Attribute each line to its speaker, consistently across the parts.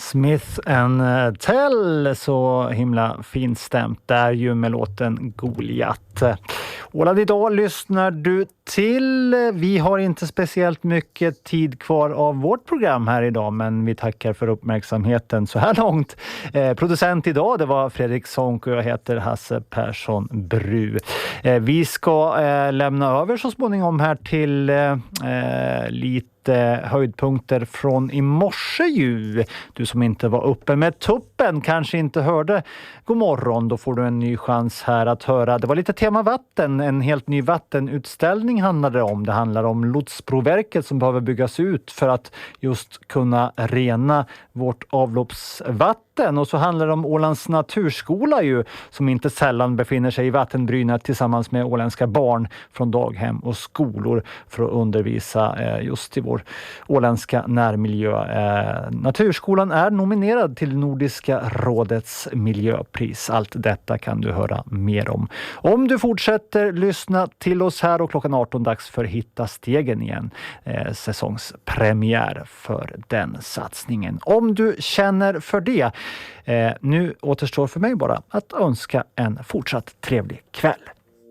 Speaker 1: Smith & Tell, så himla fint stämt där ju med låten Goliat. Åland idag lyssnar du till. Vi har inte speciellt mycket tid kvar av vårt program här idag, men vi tackar för uppmärksamheten så här långt. Producent idag, det var Fredrik Sonk och jag heter Hasse Persson Bru. Vi ska lämna över så småningom här till lite höjdpunkter från i morse ju. Du som inte var uppe med tuppen kanske inte hörde God morgon, då får du en ny chans här att höra. Det var lite tema vatten, en helt ny vattenutställning handlade det om. Det handlar om Lotsbroverket som behöver byggas ut för att just kunna rena vårt avloppsvatten. Och så handlar det om Ålands naturskola ju, som inte sällan befinner sig i vattenbrynet tillsammans med åländska barn från daghem och skolor för att undervisa just i vår åländska närmiljö. Naturskolan är nominerad till Nordiska rådets miljöpris. Allt detta kan du höra mer om du fortsätter lyssna till oss här, och klockan 18 dags för Hitta stegen igen. Säsongspremiär för den satsningen. Om du känner för det. Nu återstår för mig bara att önska en fortsatt trevlig kväll.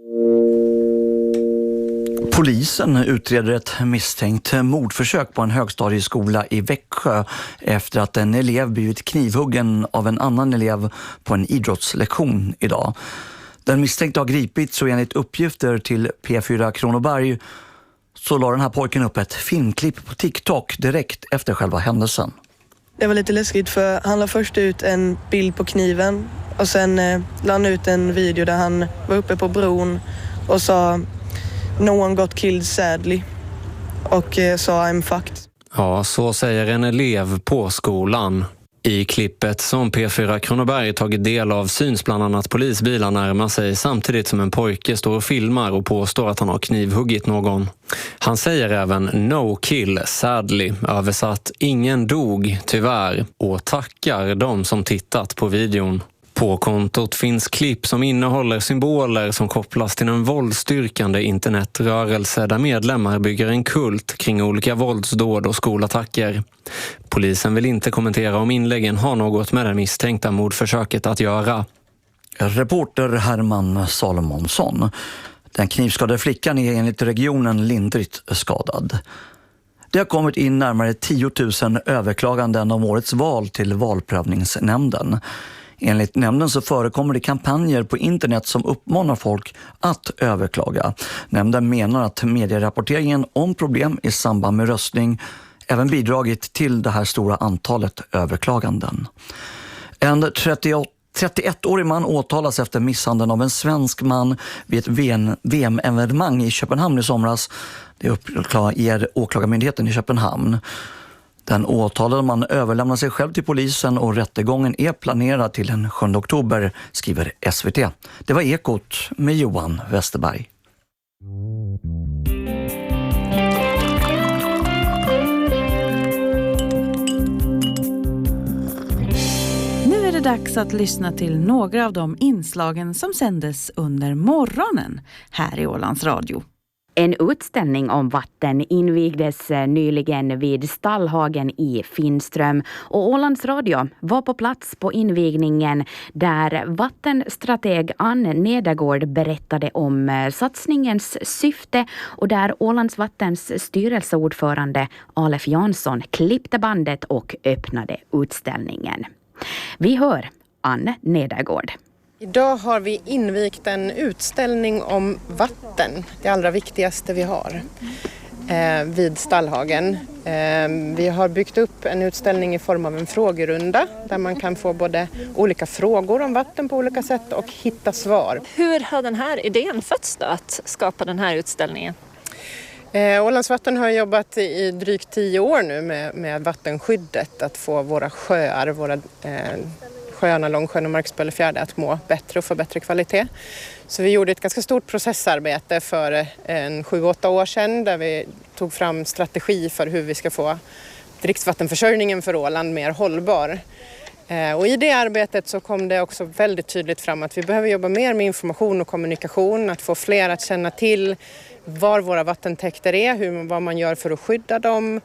Speaker 2: Polisen utreder ett misstänkt mordförsök på en högstadieskola i Växjö efter att en elev blivit knivhuggen av en annan elev på en idrottslektion idag. Den misstänkte har gripits och enligt uppgifter till P4 Kronoberg så la den här pojken upp ett filmklipp på TikTok direkt efter själva händelsen.
Speaker 3: Det var lite läskigt för han la först ut en bild på kniven och sen la han ut en video där han var uppe på bron och sa "No one got killed sadly" och sa "I'm fucked".
Speaker 4: Ja, så säger en elev på skolan. I klippet som P4 Kronoberg tagit del av syns bland annat polisbilar närmar sig samtidigt som en pojke står och filmar och påstår att han har knivhuggit någon. Han säger även "no kill sadly", översatt "ingen dog tyvärr", och tackar de som tittat på videon. På kontot finns klipp som innehåller symboler som kopplas till en våldsstyrkande internetrörelse där medlemmar bygger en kult kring olika våldsdåd och skolattacker. Polisen vill inte kommentera om inläggen har något med det misstänkta mordförsöket att göra.
Speaker 2: Reporter Herman Salomonsson. Den knivskadade flickan är enligt regionen lindrigt skadad. Det har kommit in närmare 10 000 överklaganden om årets val till valprövningsnämnden. Enligt nämnden så förekommer det kampanjer på internet som uppmanar folk att överklaga. Nämnden menar att medierapporteringen om problem i samband med röstning även bidragit till det här stora antalet överklaganden. En 31-årig man åtalas efter misshandeln av en svensk man vid ett VM-evenemang i Köpenhamn i somras. Det uppger åklagarmyndigheten i Köpenhamn. Den åtalade man överlämnar sig själv till polisen och rättegången är planerad till den 7 oktober, skriver SVT. Det var Ekot med Johan Westerberg.
Speaker 5: Nu är det dags att lyssna till några av de inslagen som sändes under morgonen här i Ålands Radio.
Speaker 6: En utställning om vatten invigdes nyligen vid Stallhagen i Finström, och Ålands Radio var på plats på invigningen där vattenstrateg Ann Nedergård berättade om satsningens syfte och där Ålands Vattens styrelseordförande Alef Jansson klippte bandet och öppnade utställningen. Vi hör Ann Nedergård.
Speaker 7: Idag har vi invigt en utställning om vatten, det allra viktigaste vi har, vid Stallhagen. Vi har byggt upp en utställning i form av en frågerunda där man kan få både olika frågor om vatten på olika sätt och hitta svar.
Speaker 8: Hur har den här idén fötts då, att skapa den här utställningen?
Speaker 7: Ålands Vatten har jobbat i drygt 10 år nu med vattenskyddet, att få våra sjöar, sjöarna Långsjön och Marksböllefjärde att må bättre och få bättre kvalitet. Så vi gjorde ett ganska stort processarbete för 7-8 år sedan där vi tog fram strategi för hur vi ska få dricksvattenförsörjningen för Åland mer hållbar. Och i det arbetet så kom det också väldigt tydligt fram att vi behöver jobba mer med information och kommunikation, att få fler att känna till var våra vattentäkter är, vad man gör för att skydda dem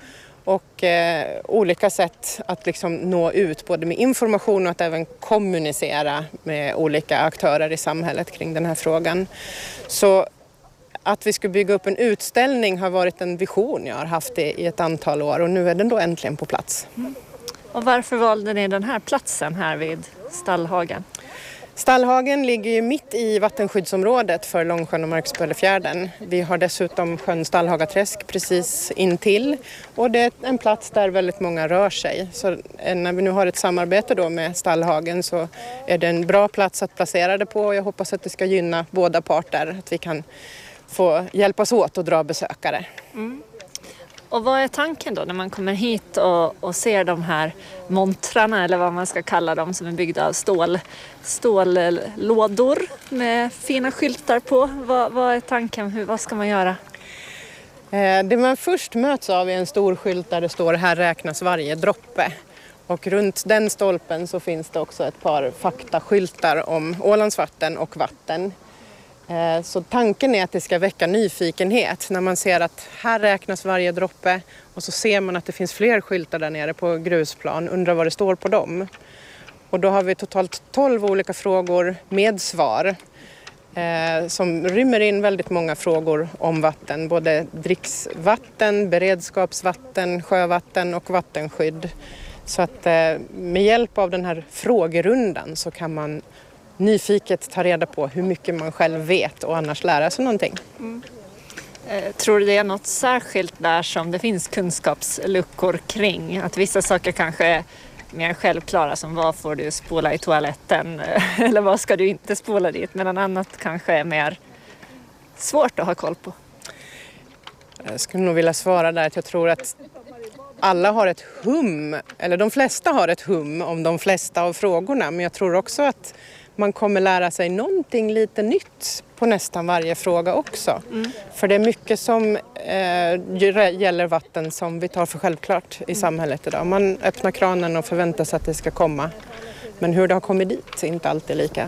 Speaker 7: och olika sätt att liksom nå ut både med information och att även kommunicera med olika aktörer i samhället kring den här frågan. Så att vi skulle bygga upp en utställning har varit en vision jag har haft i ett antal år och nu är den då äntligen på plats.
Speaker 8: Och varför valde ni den här platsen här vid Stallhagen?
Speaker 7: Stallhagen ligger ju mitt i vattenskyddsområdet för Långsjön och Marksböllefjärden. Vi har dessutom sjön Stallhagaträsk precis intill och det är en plats där väldigt många rör sig. Så när vi nu har ett samarbete då med Stallhagen så är det en bra plats att placera det på och jag hoppas att det ska gynna båda parter, att vi kan få hjälpas åt och dra besökare.
Speaker 8: Och vad är tanken då när man kommer hit och ser de här montrarna eller vad man ska kalla dem som är byggda av stållådor med fina skyltar på? Vad är tanken? Vad ska man göra?
Speaker 7: Det man först möts av är en stor skylt där det står här räknas varje droppe. Och runt den stolpen så finns det också ett par faktaskyltar om Ålands vatten och vatten. Så tanken är att det ska väcka nyfikenhet när man ser att här räknas varje droppe och så ser man att det finns fler skyltar där nere på grusplan, undrar vad det står på dem. Och då har vi totalt 12 olika frågor med svar som rymmer in väldigt många frågor om vatten, både dricksvatten, beredskapsvatten, sjövatten och vattenskydd. Så att med hjälp av den här frågerundan så kan man nyfiket ta reda på hur mycket man själv vet och annars lära sig någonting.
Speaker 8: Tror du det är något särskilt där som det finns kunskapsluckor kring? Att vissa saker kanske är mer självklara som vad får du spola i toaletten eller vad ska du inte spola dit, medan annat kanske är mer svårt att ha koll på?
Speaker 7: Jag skulle nog vilja svara där att jag tror att alla har ett hum, eller de flesta har ett hum om de flesta av frågorna, men jag tror också att man kommer lära sig någonting lite nytt på nästan varje fråga också. För det är mycket som gäller vatten som vi tar för självklart i samhället idag. Man öppnar kranen och förväntar sig att det ska komma. Men hur det har kommit dit är inte alltid lika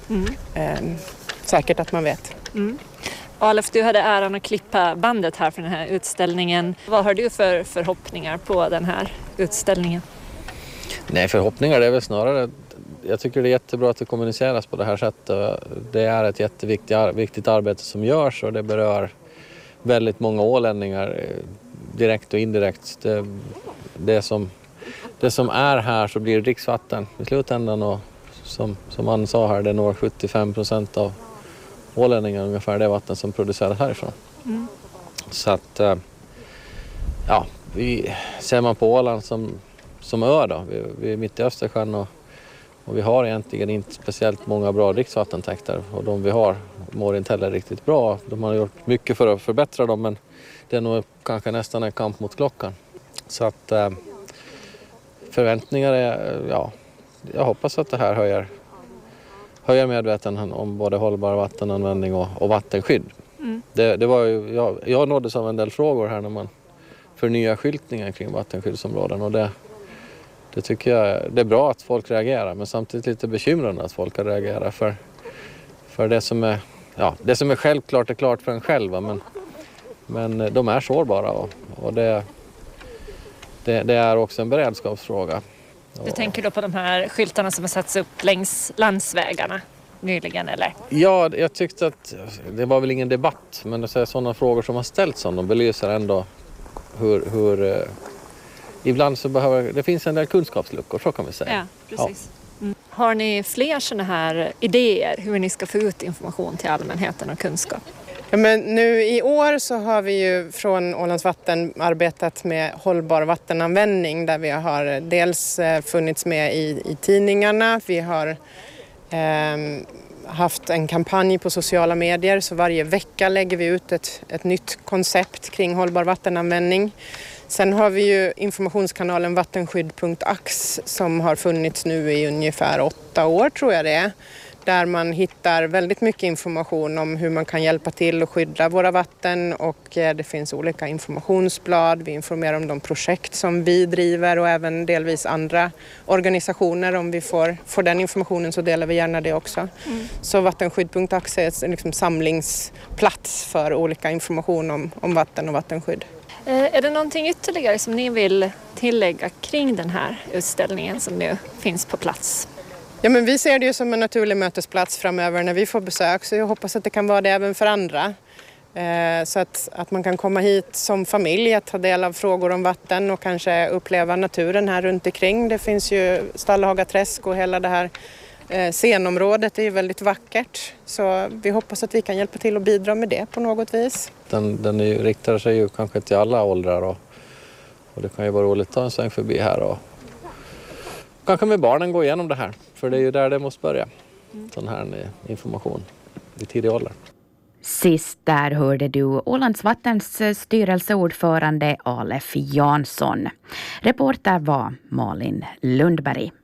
Speaker 7: säkert att man vet.
Speaker 8: Alef, du hade äran att klippa bandet här för den här utställningen. Vad har du för förhoppningar på den här utställningen?
Speaker 9: Nej, förhoppningar det är väl snarare. Jag tycker det är jättebra att det kommuniceras på det här sättet. Det är ett jätteviktigt arbete som görs och det berör väldigt många ålänningar direkt och indirekt. Det som är här så blir det dricksvatten i slutändan och som man sa här, det når 75% av ålänningar ungefär det vatten som produceras härifrån. Så att ser man på Åland som ö då, vi är mitt i Östersjön och vi har egentligen inte speciellt många bra dricksvattentäkter och de vi har mår inte heller riktigt bra. De har gjort mycket för att förbättra dem men det är nog kanske nästan en kamp mot klockan. Så att förväntningar är, jag hoppas att det här höjer medvetenheten om både hållbar vattenanvändning och vattenskydd. Det var ju, jag nåddes av en del frågor här när man förnyar skyltningen kring vattenskyddsområden och det tycker jag det är bra att folk reagerar men samtidigt lite bekymrande att folk reagerar för det som är självklart är klart för en själv men de är sårbara och det är också en beredskapsfråga.
Speaker 8: Du tänker då på de här skyltarna som har satts upp längs landsvägarna nyligen eller? Ja,
Speaker 9: jag tyckte att det var väl ingen debatt men det är sådana frågor som har ställts om de belyser ändå hur ibland så det finns en del kunskapsluckor, så kan vi säga.
Speaker 8: Ja, precis. Ja. Har ni fler sådana här idéer hur ni ska få ut information till allmänheten och kunskap?
Speaker 7: Ja, men nu i år så har vi ju från Ålands vatten arbetat med hållbar vattenanvändning där vi har dels funnits med i tidningarna. Vi har haft en kampanj på sociala medier så varje vecka lägger vi ut ett nytt koncept kring hållbar vattenanvändning. Sen har vi ju informationskanalen vattenskydd.ax som har funnits nu i ungefär 8 år tror jag det är. Där man hittar väldigt mycket information om hur man kan hjälpa till att skydda våra vatten och det finns olika informationsblad. Vi informerar om de projekt som vi driver och även delvis andra organisationer. Om vi får den informationen så delar vi gärna det också. Så vattenskydd.ax är en samlingsplats för olika information om vatten och vattenskydd.
Speaker 8: Är det någonting ytterligare som ni vill tillägga kring den här utställningen som nu finns på plats?
Speaker 7: Ja, men vi ser det ju som en naturlig mötesplats framöver när vi får besök, så jag hoppas att det kan vara det även för andra. Så att man kan komma hit som familj att ta del av frågor om vatten och kanske uppleva naturen här runt omkring. Det finns ju Stallhaga träsk och hela det här scenområdet är ju väldigt vackert. Så vi hoppas att vi kan hjälpa till och bidra med det på något vis.
Speaker 9: Den riktar sig ju kanske till alla åldrar och det kan ju vara roligt att ta en sväng förbi här och kanske med barnen gå igenom det här. För det är ju där det måste börja. Sån här information i tidig ålder.
Speaker 6: Sist där hörde du Ålands Vattens styrelseordförande Alef Jansson. Reporter var Malin Lundberg.